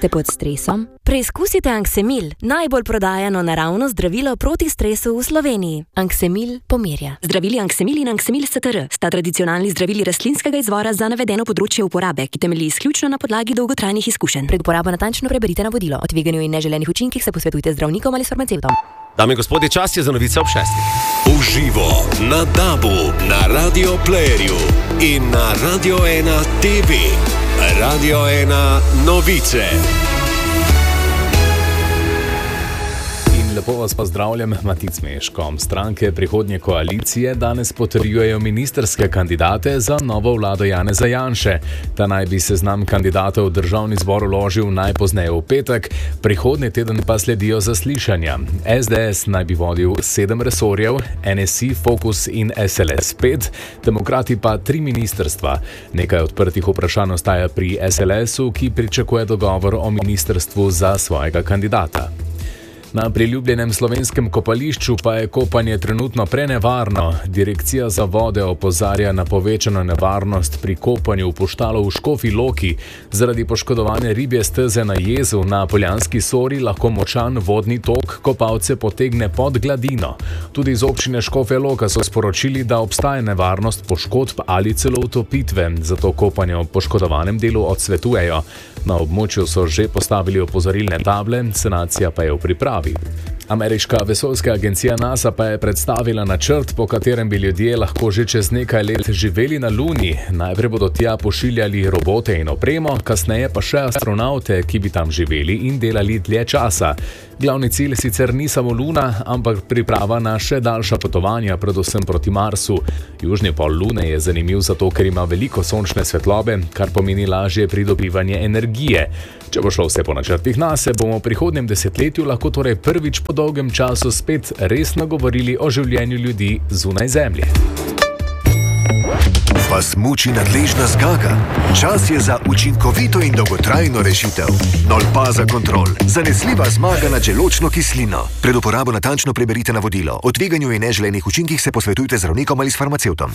Ste pod stresom? Preizkusite Anksemil, najbolj prodajano naravno zdravilo proti stresu v Sloveniji. Anksemil pomirja. Zdravili Anksemil in Anksemil STR sta tradicionalni zdravili rastlinskega izvora za navedeno področje uporabe, ki temelji izključno na podlagi dolgotrajnih izkušenj. Pred uporabo natančno preberite navodilo. O tveganju in neželenih učinkih se posvetujte z zdravnikom ali s farmacevtom. Dame in gospodje, čas je za novice ob 6. Uživo na DAB-u, na Radio Playerju in na Radio 1 TV. Radio 1 novice. Lepo vas pozdravljam, Matic Meško. Stranke prihodnje koalicije danes potrjujejo ministrske kandidate za novo vlado Janeza Janše. Ta naj bi seznam kandidatov v državni zbor vložil najpozneje v petek, prihodnji teden pa sledijo zaslišanja. SDS naj bi vodil 7 resorjev, NSI, Fokus in SLS 5, Demokrati pa 3 ministrstva. Nekaj odprtih vprašanj ostaja pri SLS-u, ki pričakuje dogovor o ministrstvu za svojega kandidata. Na priljubljenem slovenskem kopališču pa je kopanje trenutno prenevarno. Direkcija za vode opozarja na povečano nevarnost pri kopanju v Poštalu v Škofji Loki. Zaradi poškodovane ribje steze na jezu na Poljanski Sori lahko močan vodni tok kopalce potegne pod gladino. Tudi iz občine Škofja Loka so sporočili, da obstaja nevarnost poškodb ali celo utopitve, zato kopanje v poškodovanem delu odsvetujejo. Na območju so že postavili opozorilne table, sanacija pa je v pripravi. Ameriška vesoljska agencija NASA pa je predstavila načrt, po katerem bi ljudje lahko že čez nekaj let živeli na Luni. Najprej bodo tja pošiljali robote in opremo, kasneje pa še astronavte, ki bi tam živeli in delali dlje časa. Glavni cilj sicer ni samo Luna, ampak priprava na še daljša potovanja, predvsem proti Marsu. Južni pol Lune je zanimiv zato, ker ima veliko sončne svetlobe, kar pomeni lažje pridobivanje energije. Če bo šlo vse po načrtih NASA, bomo v prihodnjem desetletju lahko torej prvič po dolgem času spet resno govorili o življenju ljudi zunaj Zemlje. Vas muči nadležna zgaga? Čas je za učinkovito in dolgotrajno rešitev. Nolpaza Kontrol. Zanesljiva zmaga nad želodčno kislino. Pred uporabo natančno preberite navodilo. O tveganju in neželenih učinkih se posvetujte z zdravnikom ali s farmacevtom.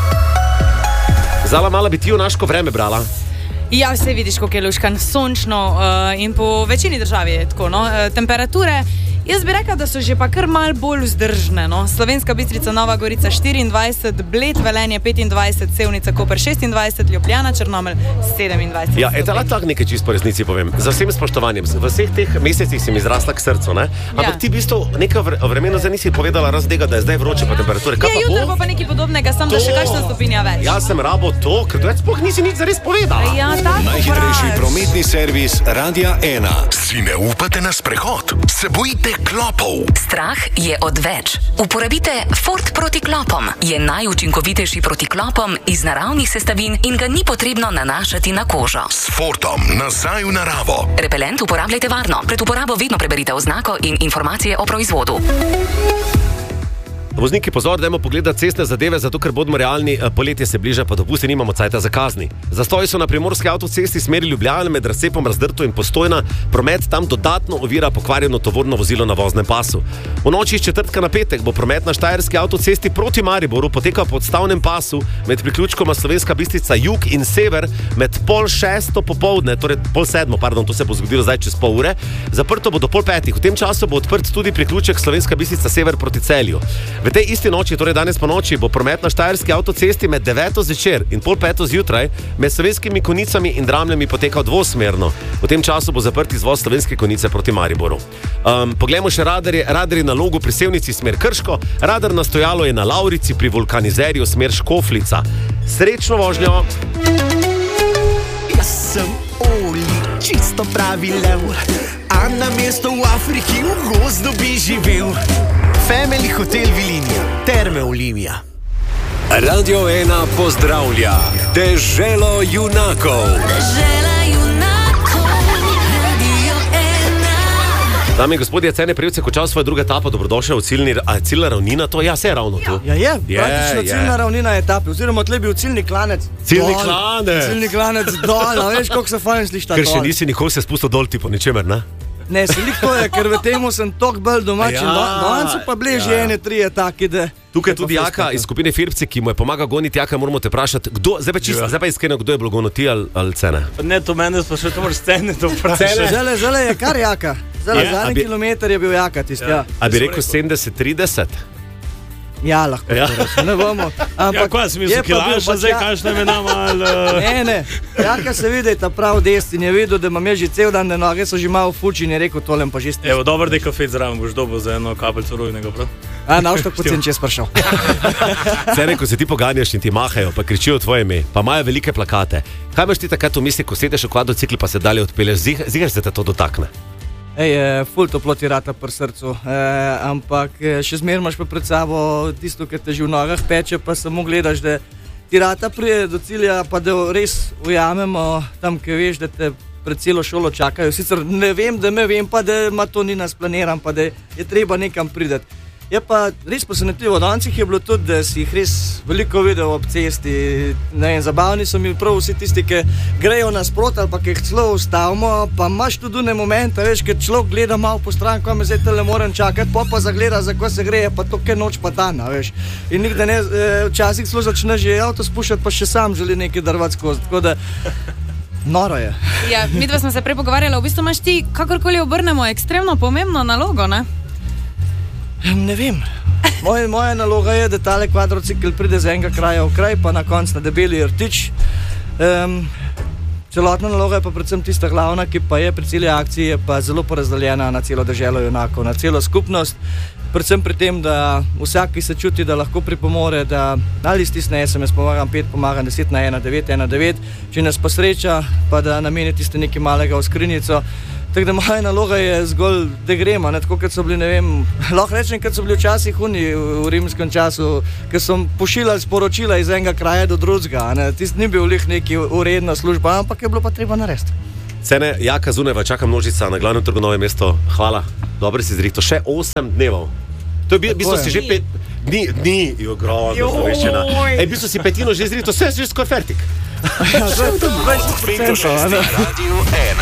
Zala, mala bi ti v naško vreme brala? Ja, vse vidiš, kako je luškan, sončno in po večini državi je tako, no. Temperature, jaz bi rekla, da so že pa kar mal bolj vzdržne, no. Slovenska Bistrica, Nova Gorica 24, Bled, Velenje 25, Sevnica, Koper 26, Ljubljana, Črnomelj 27. Ja, etala tak nekaj čisto po resnici povem. Za vsem spoštovanjem, v vseh teh mesecih si mi zrasla k srcu, ne? Ampak ti v bistvu nekaj vremena za nisi povedala raz tega, da je zdaj vroče pa temperature. Kaj pa jutro bo pa nekaj podobnega, sam da še kakšna stopinja več. Jaz sem rabo to, ker več sploh nisi nič zares povedala. Ja, najhitrejši prometni servis Radia 1. Si ne upate na sprehod? Se bojite klopov? Strah je odveč. Uporabite Fort proti klopom. Je najučinkovitejši proti klopom iz naravnih sestavin in ga ni potrebno nanašati na kožo. S Fortom nazaj v naravo. Repelent uporabljajte varno. Pred uporabo vedno preberite oznako in informacije o proizvodu. Vozniki, pozor, dajmo pogledati cestne zadeve, zato ker bodimo realni, poletje se bliža, pa dopusti nimamo cajta za kazni. Zastoji so na primorski avtocesti smeri Ljubljane med razcepom Razdrto in Postojna, promet tam dodatno ovira pokvarjeno tovorno vozilo na voznem pasu. V noči iz četrtka na petek bo promet na štajerski avtocesti proti Mariboru potekal po odstavnem pasu med priključkoma Slovenska Bistrica jug in sever med 5:30 popoldne, torej 6:30, to se bo zgodilo zdaj čez pol ure, zaprto bo do 4:30. V tem času bo odprt tudi priključek Slovenska Bistrica sever proti Celju. V tej isti noči, torej danes po noči, bo promet na štajerski avtocesti med 9. zvečer in 4:30 zjutraj med Slovenskimi Konjicami in Dramljami potekal dvosmerno. V tem času bo zaprt izvoz Slovenske Konjice proti Mariboru. Poglejmo še radarje. Radarji na Logu pri Sevnici smer Krško, radar na stojalo je na Lavrici pri Vulkanizerju smer Škoflica. Srečno vožnjo! Jaz sem Oli, čisto pravi lev, a na mesto v Afriki v gozdu bi živel. Family Hotel Vilinija, Terme Olimija. Radio 1 pozdravlja Deželo junakov. Dame in gospodje, cene prejevce končal svojo drugo etapo, dobrodošel v ciljna ravnina, to ja, se je ravno tu. Ja, je, praktično ciljna ravnina etape, oziroma tle bil ciljni klanec. Ciljni klanec. Ciljni klanec dol, a veš, koliko se fajn sliši ta dol. Ker še nisi nikoli se spustil dol, ti po ničemer, ne? Ne, to je, ker v temu sem tok bolj domačen. Danes so pa bližje ene, trije taki, da... Tukaj tudi Jaka iz skupine Firbci, ki mu je pomagal goniti. Jaka, moramo te vprašati, zdaj pa iskreno, kdo je bilo goniti ali Cene? Ne, to mene sprašuje, to moraš Cene to vprašati. Zale je kar Jaka. Zadnji kilometer je bil Jaka tisti, ja. A bi rekel 70-30? Ja, lahko. Ne bomo. Kaj si mislil, kilaša zdaj, kažna me nama ali... Ne. Jaka se vidi, ta prav destin je videl, da imam že cel dan, da noge so že malo fuči in je rekel, tolem pa že stisnil. Evo, dober dekafet zraven boš dobil za eno kapelco rujnega, prav? Naš tako pocen čez prišel. Cene, ko se ti poganjaš in ti mahajo, pa kričijo tvoje ime, pa imajo velike plakate. Kaj imaš ti takrat v misli, ko sedeš v kvadrocikli, pa se dalje odpelješ, zigar se te to dotakne? Ful to ploti rata pri srcu, ampak še zmeraj imaš pa pred sabo tisto, kar te že v nogah peče, pa samo gledaš, da ti rata prije do cilja, pa da res ujamemo tam, ki veš, da te pred celo šolo čakajo. Sicer ne vem, da me vem, pa da ima to ni nas planiran, pa da je treba nekam prideti. Je pa res presenetljivo, dancih je bilo tudi, da si jih res veliko videl ob cesti. Zabavni so mi prav vsi tisti, ki grejo nasprot ali pa ki jih celo ustavimo, pa imaš tudi une momente, veš, ker človek gleda malo po stran, ko me zdaj tele moram čakati, pa zagleda, za ko se greje, pa to, kaj noč pa dan, veš. In nikde ne, včasih celo začne že avto spuščati, pa še sam želi nekaj drvati skozi, tako da noro je. Ja, midva smo se prej pogovarjala, v bistvu imaš ti, kakorkoli obrnemo, ekstremno pomembno nalogo, ne? Ne vem. Moja naloga je, da tale kvadrocikl pride z enega kraja v kraj, pa na konc na Debeli Rtič. Celotna naloga je pa predvsem tista glavna, ki pa je pri celi akciji, je pa zelo porazdeljena na celo deželo junakov, na celo skupnost. Predvsem pri tem, da vsak, ki se čuti, da lahko pripomore, da ali stisne SMS, pomagam 5, pomagam 10 na 1919, če nas pa sreča, pa da nameni tiste nekaj malega v skrinjico. Tako da moja naloga je zgolj, da gremo, tako kot so bili, ne vem, lahko rečem, kot so bili včasih v rimskem času, ker so pošiljali sporočila iz enega kraja do drugega. Tist ni bil lih neki uredna služba, ampak je bilo pa treba narediti. Cene, Jaka Zuneva, čaka množica na glavnem trgu Novo mesto. Hvala, dobro si zrihto. Še 8 dnevov. To je v bistvu si že 5 dni, jo grozno sloveščina. V bistvu si petino že zrihto, vse je že skoraj fertik. Od Fetoša Radio 1.